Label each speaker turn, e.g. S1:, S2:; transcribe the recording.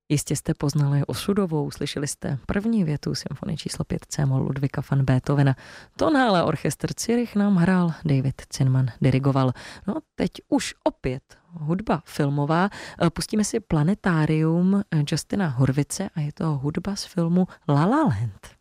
S1: Jistě jste poznali osudovou, slyšeli jste první větu symfonie číslo 5 C-moll Ludwiga van Beethovena. Tonhále orchestr Zürich nám hrál, David Zinman dirigoval. No teď už opět hudba filmová. Pustíme si Planetárium Justina Hurwitze a je to hudba z filmu La La Land.